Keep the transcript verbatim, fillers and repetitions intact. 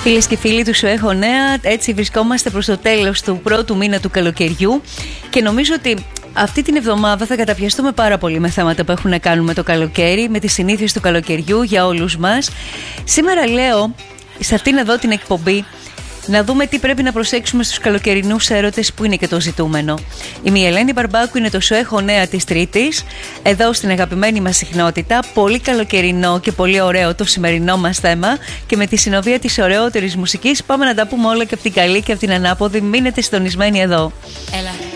Φίλες και φίλοι του Σου Έχω Νέα, έτσι βρισκόμαστε προς το τέλος του πρώτου μήνα του καλοκαιριού και νομίζω ότι αυτή την εβδομάδα θα καταπιαστούμε πάρα πολύ με θέματα που έχουν να κάνουν με το καλοκαίρι, με τις συνήθειες του καλοκαιριού για όλους μας. Σήμερα λέω, σε αυτήν εδώ την εκπομπή, να δούμε τι πρέπει να προσέξουμε στους καλοκαιρινούς έρωτες που είναι και το ζητούμενο. Η Μιελένη Μπαρμπάκου είναι το Σου Έχω Νέα της Τρίτης, εδώ στην αγαπημένη μας συχνότητα. Πολύ καλοκαιρινό και πολύ ωραίο το σημερινό μας θέμα και με τη συνοδεία της ωραιότερης μουσικής πάμε να τα πούμε όλα και από την καλή και από την ανάποδη. Μείνετε συντονισμένοι εδώ. Έλα.